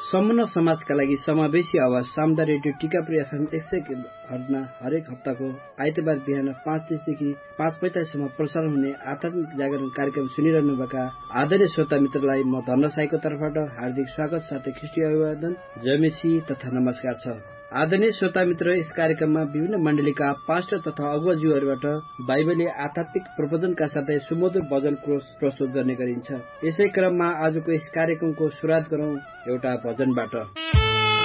सम्पूर्ण समाजका लागि समावेशी आवाज सामदा रेडियो टिकापुर एफएम 100 हर्जमा हरेक हप्ताको आइतबार बिहान 5:30 देखि 5:45 सम्म प्रसारण हुने आध्यात्मिक जागरण कार्यक्रम सुनिरहनुभएका आदरणीय श्रोता मित्रलाई म धन्न साईको तर्फबाट हार्दिक स्वागत साथै ख्रिस्टीय अभिवादन जयमसी तथा नमस्कार छ। आदरणीय श्रोता मित्र, यस कार्यक्रममा विभिन्न मण्डलीका पास्टर तथा अगुवाज्यूहरूबाट बाइबलीय आध्यात्मिक प्रवचनका साथै सुमधुर भजन कोष प्रस्तुत गर्ने गरिन्छ। यसै क्रममा आजको यस कार्यक्रमको सुरुवात गरौं एउटा भजनबाट।